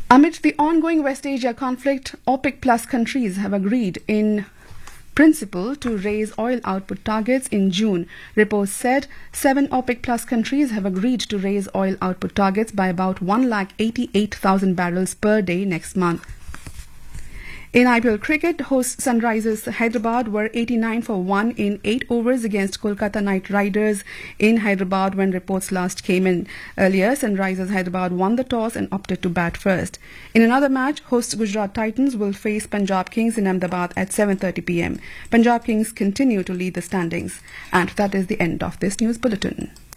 Amid the ongoing West Asia conflict, OPEC Plus countries have agreed in principle to raise oil output targets in June. Reports said 7 OPEC Plus countries have agreed to raise oil output targets by about 188,000 barrels per day next month. In IPL cricket, hosts Sunrisers Hyderabad were 89 for 1 in 8 overs against Kolkata Knight Riders in Hyderabad when reports last came in. Earlier, Sunrisers Hyderabad won the toss and opted to bat first. In another match, hosts Gujarat Titans will face Punjab Kings in Ahmedabad at 7:30 p.m. Punjab Kings continue to lead the standings. And that is the end of this news bulletin.